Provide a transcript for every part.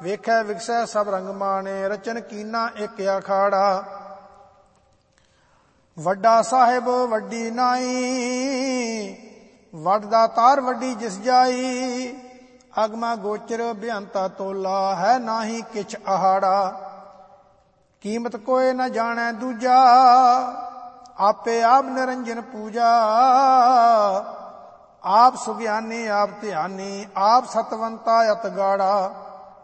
ਵੇਖੈ ਵਿਗਸੈ ਸਭ ਰੰਗ ਮਾਣੇ, ਰਚਨ ਕੀਨਾ ਇੱਕ ਅਖਾੜਾ। ਵੱਡਾ ਸਾਹਿਬ ਵੱਡੀ ਨਾਈ, ਵੱਡਦਾ ਤਾਰ ਵੱਡੀ ਜਿਸ ਜਾਈ। ਅਗਮਾ ਗੋਚਰ ਬੇਅੰਤਾ ਤੋਲਾ, ਹੈ ਨਾਹੀ ਕਿਛ ਆਹਾੜਾ। ਕੀਮਤ ਕੋਇ ਨ ਜਾਣੈ ਦੂਜਾ, ਆਪੇ ਆਪ ਨਿਰੰਜਨ ਪੂਜਾ। ਆਪ ਸੁਗਿਆਨੀ ਆਪ ਧਿਆਨੀ, ਆਪ ਸਤਵੰਤਾ ਅਤ ਗਾੜਾ।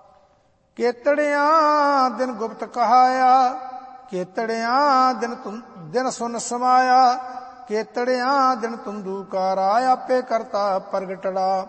ਕੇਤੜਿਆਂ ਦਿਨ ਗੁਪਤ ਕਹਾਇਆ, ਕੇਤੜਿਆਂ ਦਿਨ ਸੁਨ ਸਮਾਇਆ। ਕੇਤੜਿਆਂ ਦਿਨ ਤੁੰਦੂਕਾਰਾ, ਆਪੇ ਕਰਤਾ ਪ੍ਰਗਟੜਾ।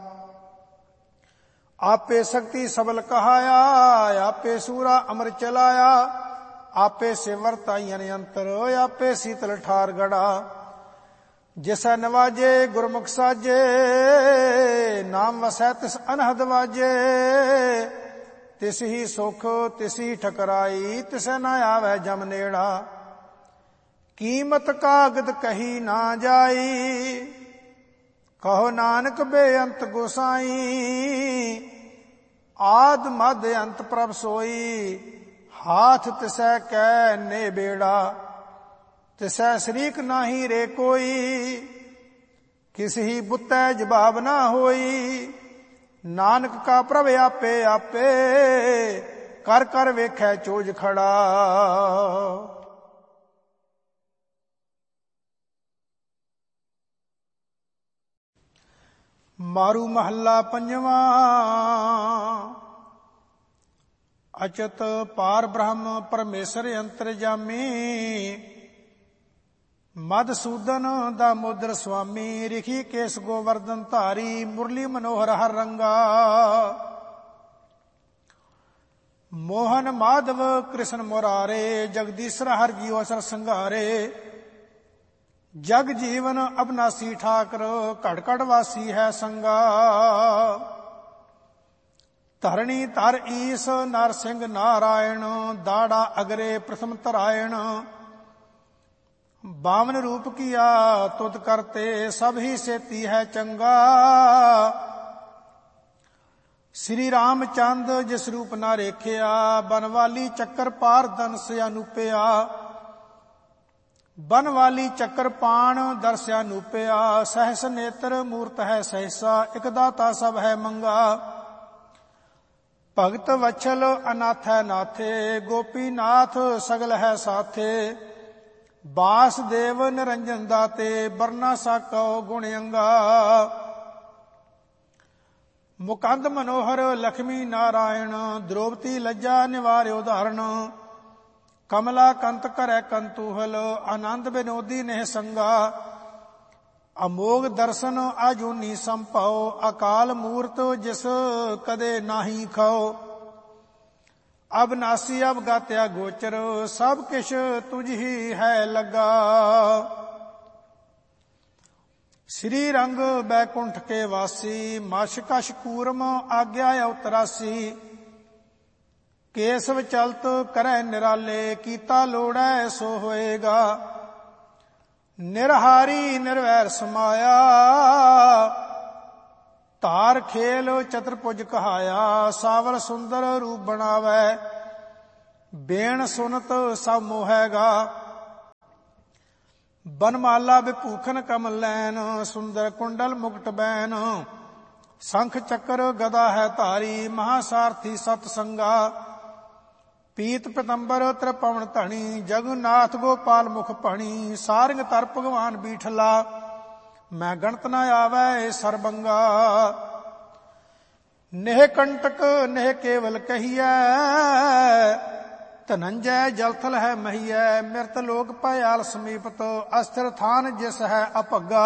ਆਪੇ ਸ਼ਕਤੀ ਸਬਲ ਕਹਾਇਆ, ਆਪੇ ਸੂਰਾ ਅਮਰ ਚਲਾਇਆ। ਆਪੇ ਸਿਵਰ ਤਾਈਨ ਅੰਤਰ, ਆਪੇ ਸੀਤਲ ਠਾਰ ਗੜਾ। ਜਿਸੈ ਨਵਾਜੇ ਗੁਰਮੁਖ ਸਾਜੇ, ਨਾਮ ਵਸੈ ਤਿਸ ਅਨਹਦ ਵਾਜੇ। ਤਿਸ ਹੀ ਸੁਖ ਤਿਸ ਹੀ ਠਕਰਾਈ, ਤਿਸੈ ਨਾ ਆਵੈ ਜਮ ਨੇੜਾ। ਕੀਮਤ ਕਾਗਦ ਕਹੀ ਨਾ ਜਾਈ, ਕਹੋ ਨਾਨਕ ਬੇਅੰਤ ਗੋਸਾਈ। ਆਦ ਮਧ ਅੰਤ ਪ੍ਰਭ ਸੋਈ, ਹਾਥ ਤਿਸੈ ਕੈ ਨੇ ਬੇੜਾ। ਤਿਸੈ ਸ਼ਰੀਕ ਨਾਹੀ ਰੇ ਕੋਈ, ਕਿਸ ਹੀ ਬੁੱਤੈ ਜਵਾਬ ਨਾ ਹੋਈ। ਨਾਨਕ ਕਾ ਪ੍ਰਭ ਆਪੇ ਆਪੇ, ਕਰ ਕਰ ਵੇਖੈ ਚੋਜ ਖੜਾ। ਮਾਰੂ ਮਹੱਲਾ ਪੰਜਵਾਂ। ਅਚਤ ਪਾਰ ਬ੍ਰਹਮ ਪਰਮੇਸ਼ਰ ਅੰਤਰਜਾਮੀ। ਮਧਸੂਦਨ ਦਾਮੋਦਰ ਸੁਆਮੀ, ਰਿਖੀਕੇਸ ਗੋਵਰਧਨ ਧਾਰੀ। ਮੁਰਲੀ ਮਨੋਹਰ ਹਰ ਰੰਗਾ, ਮੋਹਨ ਮਾਧਵ ਕ੍ਰਿਸ਼ਨ ਮੁਰਾਰੇ। ਜਗਦੀਸ਼ਰ ਹਰ ਜੀਉ ਅਸਰ ਸੰਘਾਰੇ। ਜਗ ਜੀਵਨ ਅਬਨਾਸੀ ਠਾਕਰ, ਘੜ ਘੜ ਵਾਸੀ ਹੈ ਸੰਗਾ। ਧਰਣੀ ਧਰ ਈਸ ਨਰ ਸਿੰਘ ਨਾਰਾਇਣ, ਦਾੜਾ ਅਗਰੇ ਪ੍ਰਥਮ ਧਰਾਇਣ। ਬਾਵਨ ਰੂਪ ਕੀਆ ਤੁਧ ਕਰਤੇ, ਸਭ ਹੀ ਸੇਤੀ ਹੈ ਚੰਗਾ। ਸ੍ਰੀ ਰਾਮ ਚੰਦ ਜਿਸ ਰੂਪ ਨਾ ਰੇਖਿਆ, ਬਨਵਾਲੀ ਚੱਕਰ ਪਾਰ ਦਨਸ ਅਨੂਪਿਆ। ਬਨਵਾਲੀ ਚੱਕਰ ਪਾਣ ਦਰਸਿਆ ਨੂਪਿਆ। ਸਹਿਸ ਨੇਤਰ ਮੂਰਤ ਹੈ ਸਹਿਸਾ, ਇਕ ਦਾਤਾ ਸਭ ਹੈ ਮੰਗਾ। ਭਗਤ ਵਛਲ ਅਨਾਥ ਹੈ ਨਾਥੇ, ਗੋਪੀਨਾਥ ਸਗਲ ਹੈ ਸਾਥੇ। ਬਾਸਦੇਵ ਨਿਰੰਜਨ ਦਾਤੇ, ਬਰਨਾ ਸਾਕਉ ਗੁਣ ਅੰਗਾ। ਮੁਕੰਦ ਮਨੋਹਰ ਲక్ష్ਮੀ ਨਾਰਾਇਣ, ਦ੍ਰੋਪਦੀ ਲੱਜਾ ਨਿਵਾਰਿਓ ਧਾਰਨ। ਕਮਲਾ ਕੰਤ ਕਰੈ ਕੰਤੂਹਲ, ਆਨੰਦ ਬਿਨੋਦੀ ਨਹਿ ਸੰਗਾ। ਅਮੋਗ ਦਰਸ਼ਨ ਆਜੂਨੀ ਸੰਭਉ, ਅਕਾਲ ਮੂਰਤ ਜਿਸ ਕਦੇ ਨਾਹੀ ਖਾਓ। ਅਬਨਾਸੀ ਅਵਗਾਤਿਆ ਗੋਚਰ, ਸਭ ਕਿਛ ਤੁਝ ਹੀ ਹੈ ਲੱਗਾ। ਸ੍ਰੀ ਰੰਗ ਬੈਕੁੰਠ ਕੇ ਵਾਸੀ, ਮਸ਼ ਕਸ਼ ਕੂਰਮ ਆਗਿਆ ਅਵਤਰਾਸੀ। ਕੇਸਵ ਚਲਤ ਕਰੈ ਨਿਰਾਲੇ, ਕੀਤਾ ਲੋੜੈ ਸੋ ਹੋਏਗਾ। ਨਿਰਹਾਰੀ ਨਿਰਵੈਰ ਸਮਾਇਆ, ਧਾਰ ਖੇਲ ਚਤੁਰਭੁਜ ਕਹਾਇਆ। ਸਾਵਲ ਸੁੰਦਰ ਰੂਪ ਬਣਾਵੈ, ਬੇਣ ਸੁਨਤ ਸਭ ਮੋਹੈਗਾ। ਬਨਮਾਲਾ ਵਿਭੂਖਨ ਕਮਲ ਲੈਨ, ਸੁੰਦਰ ਕੁੰਡਲ ਮੁਕਟ ਬੈਨ। ਸ਼ੰਖ ਚੱਕਰ ਗਦਾ ਹੈ ਧਾਰੀ, ਮਹਾਸਾਰਥੀ ਸਤ ਸੰਗਾ। ਪੀਤ ਪਤੰਬਰ ਤ੍ਰਿਪਵਨ ਧਣੀ, ਜਗੁਨਾਥ ਗੋਪਾਲ ਮੁਖ ਭਣੀ। ਸਾਰਿੰਗ ਧਰ ਭਗਵਾਨ ਬੀਠਲਾ, ਮੈਂ ਗਣਤ ਨ ਆਵੈ ਸਰਬੰਗਾ। ਨੇਹ ਕੰਟਕ ਨੇਹ ਕੇਵਲ ਕਹੀਐ, ਧਨੰਜੈ ਜਲਥਲ ਹੈ ਮਹੀਐ। ਮਿਰਤ ਲੋਕ ਭਇਆਲ ਸਮੀਪਤ, ਅਸਥਿਰ ਥਾਨ ਜਿਸ ਹੈ ਅਭੱਗਾ।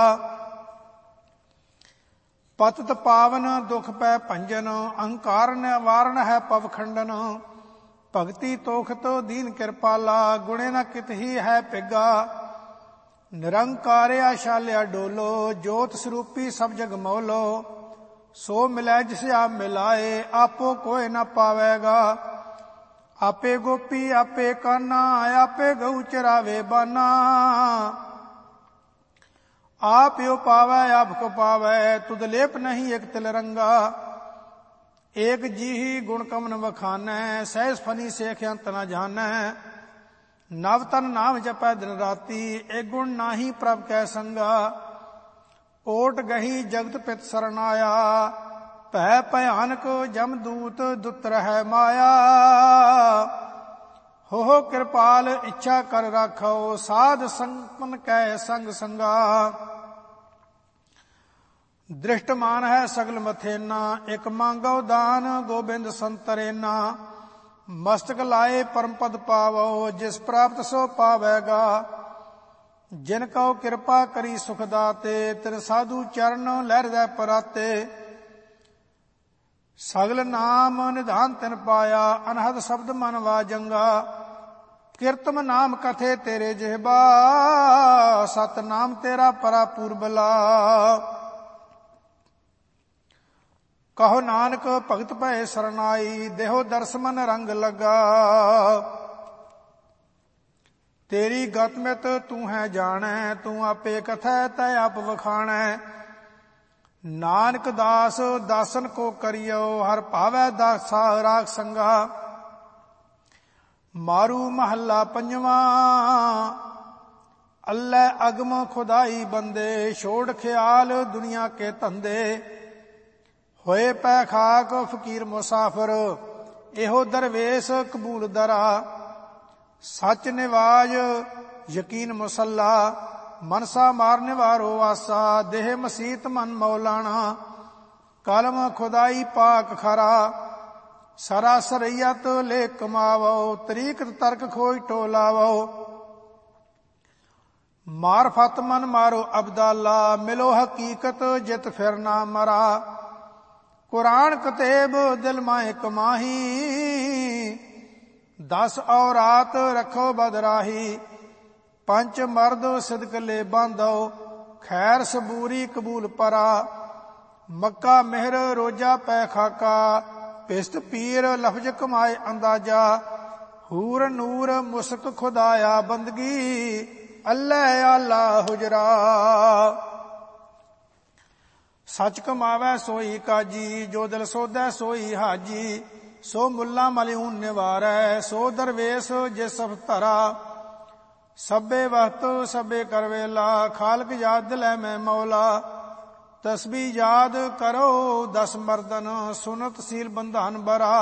ਪਤਿਤ ਪਾਵਨ ਦੁਖ ਪੈ ਭੰਜਨ, ਅਹੰਕਾਰ ਨਿਵਾਰਨ ਹੈ ਪਵ ਖੰਡਨ। ਭਗਤੀ ਤੋਖਤ ਦੀਨ ਕਿਰਪਾਲਾ, ਗੁਣੇ ਨ ਕਿਤ ਹੀ ਹੈ ਪਿਗਾ। ਨਿਰੰਕਾਰਿਆ ਸ਼ਾਲਿਆ ਡੋਲੋ, ਜੋਤ ਸਰੂਪੀ ਸਭ ਜਗ ਮੌਲੋ। ਸੋ ਮਿਲੈ ਜਿਸ ਆਪ ਮਿਲਾਏ, ਆਪੋ ਕੋਇ ਨ ਪਾਵੇਗਾ। ਆਪੇ ਗੋਪੀ ਆਪੇ ਕਾਨਾ, ਆਪੇ ਗਊ ਚਰਾਵੇ ਬਾਨਾ। ਆਪ ਯੋ ਪਾਵੈ ਆਪ ਕੋ ਪਾਵੈ, ਤੁਧ ਲੇਪ ਨਹੀਂ ਇਕ ਤਿਲ ਰੰਗਾ। ਏਕ ਜੀਹੀ ਗੁਣ ਕਮਨ ਵਖਾਨੈ, ਸਹਿਜ ਫਨੀ ਸੇਖ ਅੰਤ ਨ ਜਾਣੈ। ਨਵ ਤਨ ਨਾਮ ਜਪੈ ਦਿਨ ਰਾਤੀ, ਏ ਗੁਣ ਨਾਹੀ ਪ੍ਰਭ ਕੈ ਸੰਗਾ। ਓਟ ਗਹੀ ਜਗਤ ਪਿਤ ਸਰਣ ਆਇਆ, ਭੈ ਭਿਆਨਕ ਜਮਦੂਤ ਦੁੱਤ ਰਹਿ ਮਾਇਆ। ਹੋ ਕਿਰਪਾਲ ਇੱਛਾ ਕਰ ਰਾਖੋ, ਸਾਧ ਸੰਪਨ ਕੈ ਸੰਗ ਸੰਗਾ। ਦ੍ਰਿਸ਼ਟ ਮਾਨ ਹੈ ਸਗਲ ਮਥੇਨਾ, ਇਕ ਮੰਗੋ ਦਾਨ ਗੋਬਿੰਦ ਸੰਤਰੇਨਾ। ਮਸਤਕ ਲਾਏ ਪਰਮ ਪਦ ਪਾਵੋ, ਜਿਸ ਪ੍ਰਾਪਤ ਸੋ ਪਾਵੈਗਾ। ਜਿਨ ਕਉ ਕਿਰਪਾ ਕਰੀ ਸੁਖ ਦਾਤੇ, ਤਿਨ ਸਾਧੂ ਚਰਨ ਲਹਿਰਦੈ ਪਰਾਤੇ। ਸਗਲ ਨਾਮ ਨਿਧਾਨ ਤਿਨ ਪਾਇਆ, ਅਨਹਦ ਸ਼ਬਦ ਮਨ ਵਾਜੰਗਾ। ਕੀਰਤਮ ਨਾਮ ਕਥੇ ਤੇਰੇ ਜਿਹਬਾ, ਸਤ ਨਾਮ ਤੇਰਾ ਪਰਾ ਪੂਰਬਲਾ। ਕਹੋ ਨਾਨਕ ਭਗਤ ਭਏ ਸਰਨਾਈ, ਦੇਹੋ ਦਰਸ ਮਨ ਰੰਗ ਲਗਾ। ਤੇਰੀ ਗਤ ਮਿਤ ਤੂੰ ਹੈ ਜਾਣੈ, ਤੂੰ ਆਪੇ ਕਥੈ ਤੈ ਆਪ ਵਖਾਣੈ। ਨਾਨਕ ਦਾਸ ਦਾਸਨ ਕੋ ਕਰਿਓ, ਹਰ ਭਾਵੈ ਦਾਸਾ ਰਾਗ ਸੰਗਾ। ਮਾਰੂ ਮਹੱਲਾ ਪੰਜਵਾਂ, ਅੱਲੇ ਅਗਮ ਖੁਦਾਈ ਬੰਦੇ, ਛੋੜ ਖਿਆਲ ਦੁਨੀਆ ਕੇ ਧੰਦੇ। ਹੋਏ ਪੈ ਖਾਕ ਫਕੀਰ ਮੁਸਾਫਰ, ਇਹੋ ਦਰਵੇਸ਼ ਕਬੂਲ ਦਰਾ। ਸੱਚ ਨਿਵਾਜ ਯਕੀਨ ਮੁਸੱਲਾ, ਮਨਸਾ ਮਾਰ ਨਿਵਾਰੋ ਆਸਾ। ਦੇਹ ਮਸੀਤ ਮਨ ਮੌਲਾਣਾ, ਕਲਮ ਖੁਦਾਈ ਪਾਕ ਖਰਾ। ਸਰਾ ਸਰਈਅਤ ਲੇ ਕਮਾਵੋ, ਤਰੀਕਤ ਤਰਕ ਖੋਜ ਟੋਲਾਵੋ। ਮਾਰਫਤ ਮਨ ਮਾਰੋ ਅਬਦਾਲਾ, ਮਿਲੋ ਹਕੀਕਤ ਜਿਤ ਫਿਰ ਨਾ ਮਰਾ। ਕੁਰਾਨ ਕਤੇਬ ਦਿਲ ਮਾਏ ਕਮਾਹੀ, 10 ਔਰਾਤ ਰੱਖੋ ਬਦਰਾਹੀ। ਪੰਚ ਮਰਦ ਸਿਦਕ ਲੈ ਬਾਂਧੋ, ਖੈਰ ਸਬੂਰੀ ਕਬੂਲ ਪਰਾ। ਮੱਕਾ ਮਿਹਰ ਰੋਜਾ ਪੈ ਖਾਕਾ, ਪਿਸਤ ਪੀਰ ਲਫਜ਼ ਕਮਾਏ ਅੰਦਾਜ਼ਾ। ਹੂਰ ਨੂਰ ਮੁਸਕ ਖੁਦਾਇਆ ਬੰਦਗੀ, ਅੱਲੇ ਆਲਾ ਹੁਜਰਾ। ਸੱਚ ਕਮਾਵੈ ਸੋਈ ਕਾਜੀ, ਜੋ ਦਿਲ ਸੋਧੈ ਸੋਈ ਹਾਜੀ। ਸੋ ਮੁੱਲਾ ਮਲਿਊਨ ਨਿਵਾਰੈ, ਸੋ ਦਰਵੇਸ਼ ਜੇ ਸਭ ਧਰਾ। ਸਭੇ ਵਕਤ ਸਭੇ ਕਰ ਵੇਲਾ, ਖਾਲਕ ਯਾਦ ਦਿਲੈ ਮੈਂ ਮੌਲਾ। ਤਸਬੀ ਯਾਦ ਕਰੋ 10 ਮਰਦਨ, ਸੁਨਤ ਸੀਲ ਬੰਧਨ ਬਰਾ।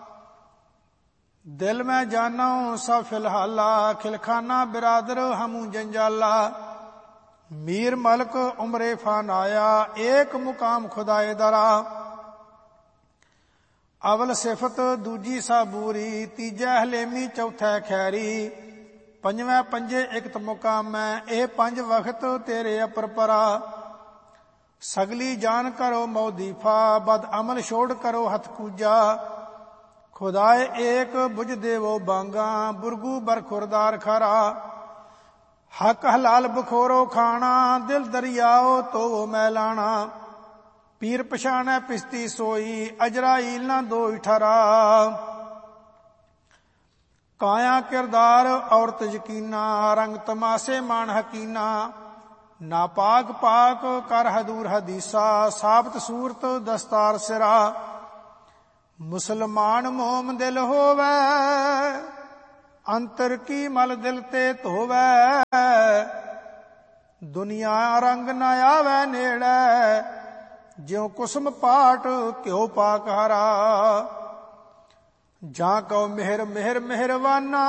ਦਿਲ ਮੈਂ ਜਾਨੋ ਸਭ ਫਿਲਹਾਲਾ, ਖਿਲਖਾਨਾ ਬਿਰਾਦਰ ਹਮੂ ਜੰਜਾਲਾ। ਮੀਰ ਮਲਕ ਉਮਰੇ ਫਾਨਾਇਆ, ਏਕ ਮੁਕਾਮ ਖੁਦਾਏ ਦਰਾ। ਅਵਲ ਸਿਫਤ ਦੂਜੀ ਸਾਬੂਰੀ, ਤੀਜੈ ਹਲੇਮੀ ਚੌਥੈ ਖੈਰੀ। ਪੰਜਵੇਂ ਪੰਜੇ ਇਕਤ ਮੁਕਾਮੈ, ਇਹ 5 ਵਖਤ ਤੇਰੇ ਅਪਰ ਪਰਾ। ਸਗਲੀ ਜਾਨ ਕਰੋ ਮੌਦੀਫਾ, ਬਦ ਅਮਲ ਛੋੜ ਕਰੋ ਹੱਥ ਕੂਜਾ। ਖੁਦਾਏ ਏਕ ਬੁਝ ਦੇਵੋ ਬਾਂਗਾ, ਬੁਰਗੂ ਬਰਖੁਰਦਾਰ ਖਰਾ। ਹੱਕ ਹਲਾਲ ਬਖੋਰੋ ਖਾਣਾ, ਦਿਲ ਦਰਿਆਓ ਤੋ ਮੈਲਾਣਾ। ਪੀਰ ਪਛਾਣੈ ਪਿਸਤੀ ਸੋਈ, ਅਜਰਾਈਲ ਨਾ ਦੋਇ ਠਰਾ। ਕਾਇਆ ਕਿਰਦਾਰ ਔਰਤ ਯਕੀਨਾ, ਰੰਗ ਤਮਾਸੇ ਮਾਨ ਹਕੀਨਾ। ਨਾਪਾਕ ਪਾਕ ਕਰ ਹਦੂਰ ਹਦੀਸਾ, ਸਾਬਤ ਸੂਰਤ ਦਸਤਾਰ ਸਿਰਾ। ਮੁਸਲਮਾਨ ਮੋਮ ਦਿਲ ਹੋਵੈ, ਅੰਤਰ ਕੀ ਮਲ ਦਿਲ ਤੇ ਧੋਵੈ। ਦੁਨੀਆ ਰੰਗ ਨ ਆਵੈ ਨੇੜੈ, ਜਿਉ ਕੁਸਮ ਪਾਟ ਘਿਓ ਪਾਕ ਹਰਾ। ਜਾਂ ਕਉ ਮਿਹਰ ਮਿਹਰ ਮਿਹਰਵਾਨਾ,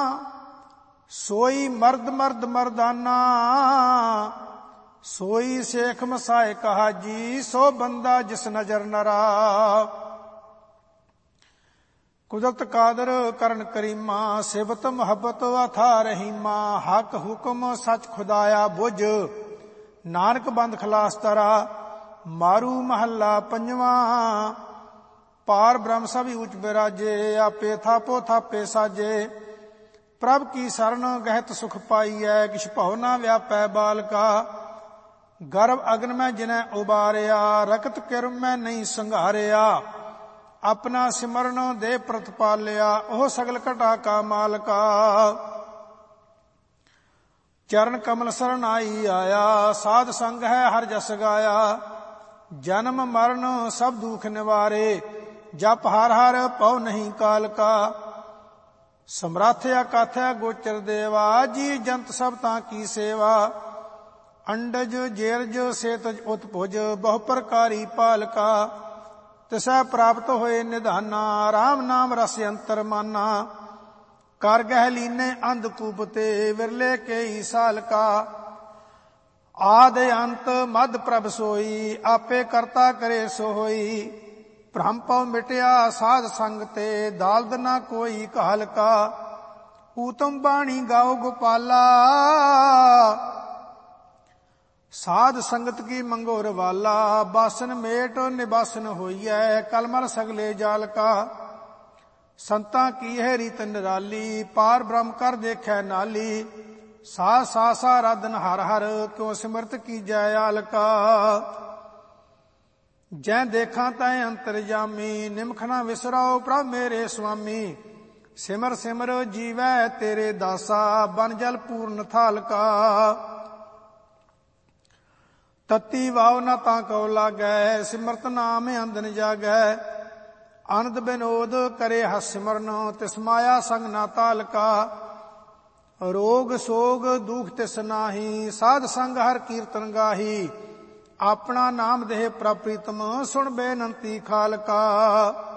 ਸੋਈ ਮਰਦ ਮਰਦ ਮਰਦਾਨਾ। ਸੋਈ ਸੇਖ ਮਸਾਏ ਕਹਾਜੀ, ਸੋ ਬੰਦਾ ਜਿਸ ਨਜ਼ਰ ਨਰਾ। ਕੁਦਰਤ ਕਾਦਰ ਕਰਨ ਕਰੀਮਾ, ਸਿਬਤ ਮੁਹੱਬਤ ਅਥਾ ਰਹੀਮਾ। ਹੱਕ ਹੁਕਮ ਸੱਚ ਖੁਦਾਇਆ ਬੁਝ, ਨਾਨਕ ਬੰਦ ਖਲਾਸ ਤਰਾ। ਮਾਰੂ ਮਹੱਲਾ ਪੰਜਵਾਂ, ਪਾਰ ਬ੍ਰਹਮ ਸਭੀ ਉੱਚ ਬਿਰਾਜੇ। ਆਪੇ ਥਾਪੋ ਥਾਪੇ ਸਾਜੇ, ਪ੍ਰਭ ਕੀ ਸਰਣ ਗਹਿਤ ਸੁਖ ਪਾਈਐ। ਕਿਛ ਭਉ ਨਾ ਵਿਆਪੈ ਬਾਲਕਾ, ਗਰਭ ਅਗਨ ਮੈਂ ਜਿਨੈ ਉਬਾਰਿਆ। ਰਕਤ ਕਿਰਮ ਮੈਂ ਨਹੀਂ ਸੰਘਾਰਿਆ, ਆਪਣਾ ਸਿਮਰਨ ਦੇ ਪ੍ਰਤਪਾਲਿਆ। ਉਹ ਸਗਲ ਘਟਾ ਕਾ ਮਾਲਕਾ, ਚਰਨ ਕਮਲ ਸਰਨਾਈ ਆਇਆ। ਸਾਧ ਸੰਗ ਹੈ ਹਰ ਜਸ ਗਾਇਆ, ਜਨਮ ਮਰਨ ਸਭ ਦੁਖ ਨਿਵਾਰੇ। ਜਪ ਹਰ ਹਰ ਪਉ ਨਹੀਂ ਕਾਲ ਕਾ। ਸਮਰੱਥ ਅਕਾਥੈ ਗੋਚਰ ਦੇਵਾ, ਜੀ ਜੰਤ ਸਭ ਤਾਂ ਕੀ ਸੇਵਾ। ਅੰਡਜ ਜੇਰਜ ਸੇਤਜ ਉਤਪੁਜ, ਬਹੁ ਪ੍ਰਕਾਰੀ ਪਾਲਕਾ। ਤਿਸੈ ਪ੍ਰਾਪਤ ਹੋਏ ਨਿਧਾਨਾ, ਰਾਮ ਨਾਮ ਰਸ ਅੰਤਰ ਮਾਨਾ। ਕਰ ਗਹਿ ਲੀਨੇ ਅੰਧਕੂਪ ਤੇ, ਵਿਰਲੇ ਕੇਈ ਸਾਲਕਾ। ਆਦ ਅੰਤ ਮਧ ਪ੍ਰਭ ਸੋਈ, ਆਪੇ ਕਰਤਾ ਕਰੇ ਸੋ ਹੋਈ। ਭ੍ਰਮ ਪਉ ਮਿਟਿਆ ਸਾਧ ਸੰਗ ਤੇ, ਦਾਲਦ ਨਾ ਕੋਈ ਕਾਲ ਕਾ। ਊਤਮ ਬਾਣੀ ਗਾਓ ਗੋਪਾਲਾ, ਸਾਧ ਸੰਗਤ ਕੀ ਮੰਗੋ ਰਵਾਲਾ। ਬਾਸਨ ਮੇਟ ਨਿਬਾਸਨ ਹੋਈਐ, ਕਲਮਲ ਸਗਲੇ ਜਾਲ ਕਾ। ਸੰਤਾਂ ਕੀ ਹੈ ਰੀਤ ਨਿਰਾਲੀ, ਪਾਰ ਬ੍ਰਹਮ ਕਰ ਦੇਖੈ ਨਾਲੀ। ਸਾ ਸਾ ਸਾ ਰਾਧਨ ਹਰ ਹਰ, ਕਿਉ ਸਿਮਰਤ ਕੀਜੈ ਆਲਕਾ। ਜੈ ਦੇਖਾਂ ਤੈ ਅੰਤਰਜਾਮੀ, ਨਿਮਖ ਨਾ ਵਿਸਰਾਓ ਪ੍ਰਭ ਮੇਰੇ ਸੁਆਮੀ। ਸਿਮਰ ਸਿਮਰ ਜੀਵੈ ਤੇਰੇ ਦਾਸਾ, ਬਨ ਜਲ ਪੂਰਨ ਥਾਲਕਾ। ਤਤੀ ਵਾਉ ਨਾ ਤਾਂ ਕਉ ਲਾਗੈ, ਸਿਮਰਤ ਨਾਮ ਅੰਦਨ ਜਾਗੈ। ਆਨੰਦ ਬਿਨੋਦ ਕਰੇ ਹਸ ਸਿਮਰਨ, ਤਿਸ ਮਾਇਆ ਸੰਗ ਨਾ ਤਾਲਕਾ। ਰੋਗ ਸੋਗ ਦੁਖ ਤਿਸ ਨਾਹੀ, ਸਾਧ ਸੰਗ ਹਰ ਕੀਰਤਨ ਗਾਹੀ। ਆਪਣਾ ਨਾਮ ਦੇਹ ਪ੍ਰਭ ਪ੍ਰੀਤਮ, ਸੁਣ ਬੇਨੰਤੀ ਖਾਲਕਾ।